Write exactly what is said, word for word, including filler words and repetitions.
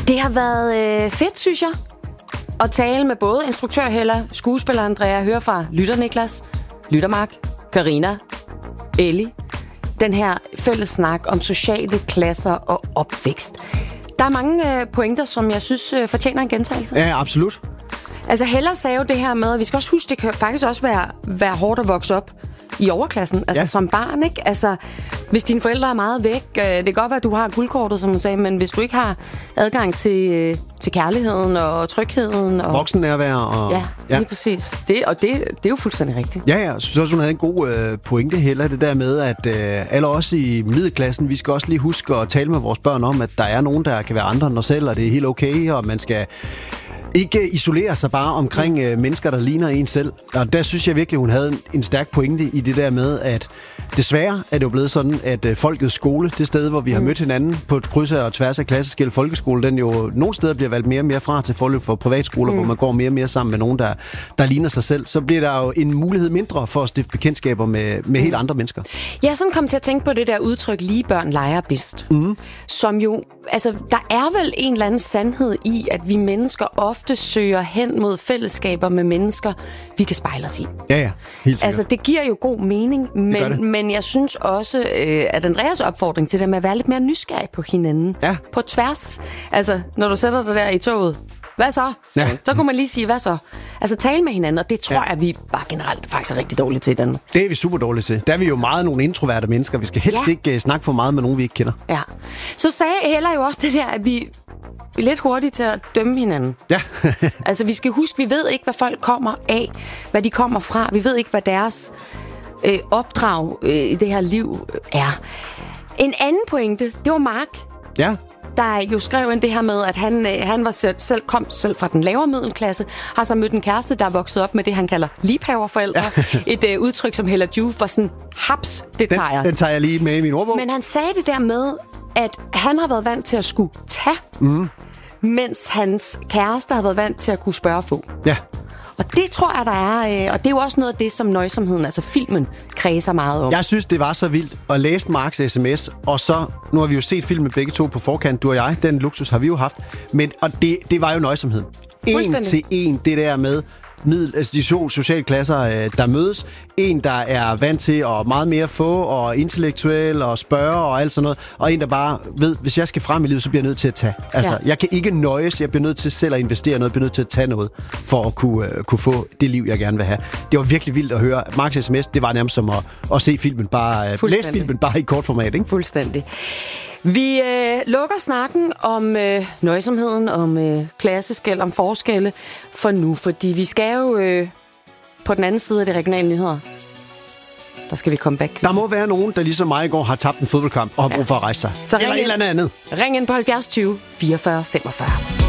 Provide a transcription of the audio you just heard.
Det har været øh, fedt, synes jeg, at tale med både instruktør Hella, skuespiller Andrea, høre fra Lytter Niklas, Lytter Mark, Karina, Ellie. Den her fælles snak om sociale klasser og opvækst. Der er mange øh, pointer, som jeg synes øh, fortjener en gentagelse. Ja, absolut. Altså Hella sagde jo det her med, at vi skal også huske, det kan faktisk også være, være hårdt at vokse op i overklassen, altså ja. Som barn, ikke? Altså, hvis dine forældre er meget væk, øh, det kan godt være, at du har guldkortet, som du sagde, men hvis du ikke har adgang til, øh, til kærligheden og trygheden og voksennærvær og ja, ja. Lige præcis. Det, og det, det er jo fuldstændig rigtigt. Ja, ja. Så synes hun havde en god øh, pointe, Hella, det der med, at øh, alle os i middelklassen, vi skal også lige huske at tale med vores børn om, at der er nogen, der kan være andre end os selv, og det er helt okay, og man skal ikke isolere sig bare omkring øh, mennesker, der ligner en selv. Og der synes jeg virkelig, hun havde en, en stærk pointe i det der med, at desværre er det jo blevet sådan, at øh, folkets skole, det sted, hvor vi har mødt hinanden på et kryds og tværs af klasseskel folkeskole, den jo nogle steder bliver valgt mere og mere fra til forløb for privatskoler, mm. hvor man går mere og mere sammen med nogen, der, der ligner sig selv. Så bliver der jo en mulighed mindre for at stifte bekendtskaber med, med mm. helt andre mennesker. Jeg er sådan kommet til at tænke på det der udtryk, lige børn leger bedst. Mm. Som jo, altså, der er vel en eller anden sandhed i, at vi mennesker ofte søger hen mod fællesskaber med mennesker, vi kan spejle os i. Ja, ja. Helt sikkert. Altså, det giver jo god mening, men, men jeg synes også, øh, at Andreas opfordring til det med at være lidt mere nysgerrig på hinanden. Ja. På tværs. Altså, når du sætter dig der i toget, hvad så? Så, ja. så kunne man lige sige, hvad så? Altså, tale med hinanden, og det tror ja. jeg, vi bare generelt faktisk er rigtig dårlige til i Danmark. Det er vi super dårlige til. Der er vi jo meget nogle introverte mennesker. Vi skal helst ja. ikke uh, snakke for meget med nogen, vi ikke kender. Ja. Så sagde Hella jo også det der, at vi er lidt hurtige til at dømme hinanden. Ja. Altså, vi skal huske, vi ved ikke, hvad folk kommer af, hvad de kommer fra. Vi ved ikke, hvad deres øh, opdrag øh, i det her liv er. En anden pointe, det var Mark. Ja. Der jo skrev ind det her med, at han, øh, han var selv, selv, kom selv fra den lavere middelklasse, har så mødt en kæreste, der er vokset op med det, han kalder liebhaverforældre. Ja. Et øh, udtryk, som Hella Juf var sådan, haps, det tager jeg. Den, den tager jeg lige med i min ordbog. Men han sagde det der med, at han har været vant til at skulle tage, mm. mens hans kæreste har været vant til at kunne spørge og få. Ja. Og det tror jeg, der er, øh, og det er jo også noget af det, som nøjsomheden, altså filmen, kredser meget om. Jeg synes, det var så vildt at læse Marks sms, og så, nu har vi jo set filmen begge to på forkant, du og jeg, den luksus har vi jo haft, men og det, det var jo nøjsomheden. En til en, det der med middel, altså de to sociale klasser, der mødes. En, der er vant til at meget mere få, og intellektuel, og spørge, og alt sådan noget. Og en, der bare ved, hvis jeg skal frem i livet, så bliver jeg nødt til at tage. Altså, ja. jeg kan ikke nøjes, jeg bliver nødt til selv at investere noget, jeg bliver nødt til at tage noget, for at kunne, uh, kunne få det liv, jeg gerne vil have. Det var virkelig vildt at høre. Marks sms, det var nærmest som at, at se filmen, bare uh, læse filmen bare i kort format, ikke? Fuldstændig. Vi øh, lukker snakken om øh, nøjsomheden, om øh, klasseskel, om forskelle for nu, fordi vi skal jo øh, på den anden side af de regionale nyheder. Der skal vi komme back. Der må være nogen, der ligesom mig i går har tabt en fodboldkamp og har brug for at rejse sig. Så eller ring et eller andet andet. Ring ind på halvfjerds tyve fireogfyrre femogfyrre.